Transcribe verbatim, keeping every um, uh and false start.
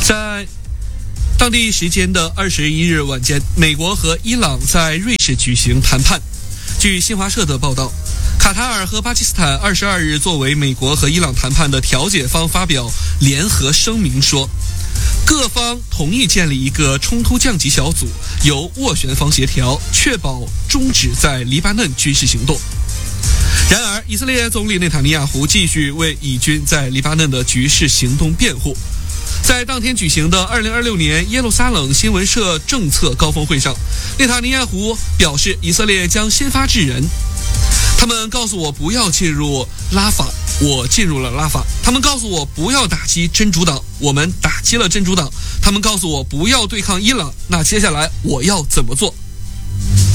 在当地时间的二十一日晚间，美国和伊朗在瑞士举行谈判。据新华社的报道，卡塔尔和巴基斯坦二十二日作为美国和伊朗谈判的调解方发表联合声明说，各方同意建立一个冲突降级小组，由斡旋方协调，确保终止在黎巴嫩军事行动。然而，以色列总理内塔尼亚胡继续为以军在黎巴嫩的局势行动辩护。在当天举行的二零二六年耶路撒冷新闻社政策高峰会上，内塔尼亚胡表示，以色列将先发制人。他们告诉我不要进入拉法，我进入了拉法。他们告诉我不要打击真主党，我们打击了真主党。他们告诉我不要对抗伊朗，那接下来我要怎么做？